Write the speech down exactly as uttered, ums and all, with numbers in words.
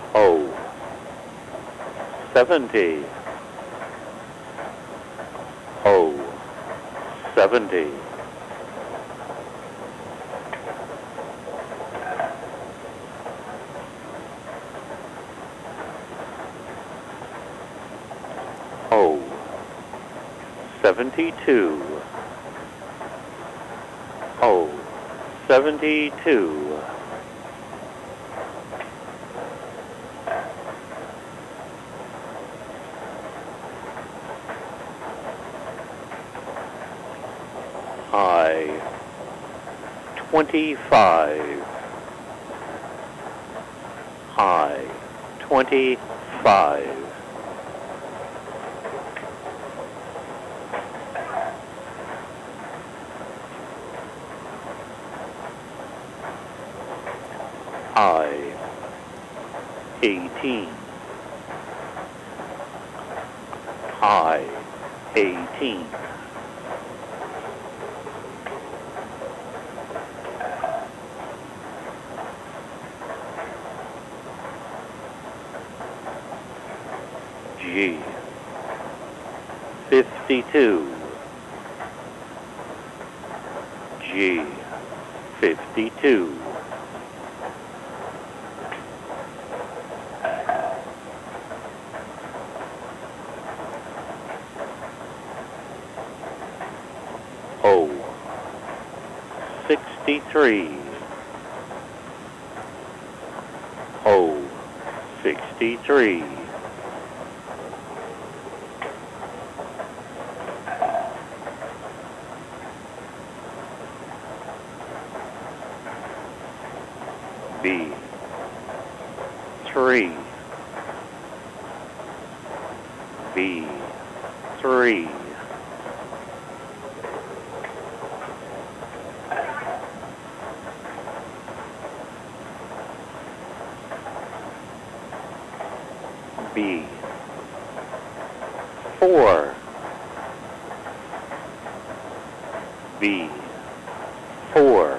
O. seventy. O. seventy. O. seventy-two. O. seventy-two. I. twenty-five. I. twenty-five. I. eighteen. I. eighteen. G. fifty-two. G. fifty-two. O. sixty-three. O. sixty-three. B. three. B. three. B. four. B. four.